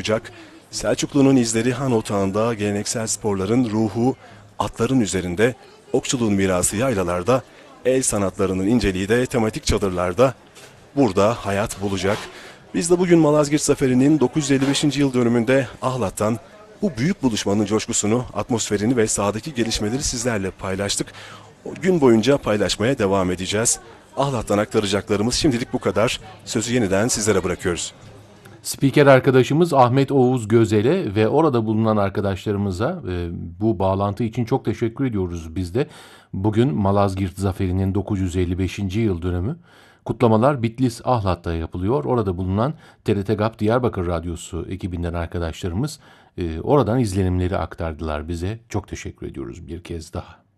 olacak. Selçuklu'nun izleri Han Otağı'nda, geleneksel sporların ruhu atların üzerinde, okçuluğun mirası yaylalarda, el sanatlarının inceliği de tematik çadırlarda burada hayat bulacak. Biz de bugün Malazgirt Zaferi'nin 955. yıl dönümünde Ahlat'tan bu büyük buluşmanın coşkusunu, atmosferini ve sahadaki gelişmeleri sizlerle paylaştık. O gün boyunca paylaşmaya devam edeceğiz. Ahlat'tan aktaracaklarımız şimdilik bu kadar. Sözü yeniden sizlere bırakıyoruz. Spiker arkadaşımız Ahmet Oğuz Gözel'e ve orada bulunan arkadaşlarımıza bu bağlantı için çok teşekkür ediyoruz biz de. Bugün Malazgirt Zaferi'nin 955. yıl dönümü. Kutlamalar Bitlis Ahlat'ta yapılıyor. Orada bulunan TRT GAP Diyarbakır Radyosu ekibinden arkadaşlarımız oradan izlenimleri aktardılar bize. Çok teşekkür ediyoruz bir kez daha.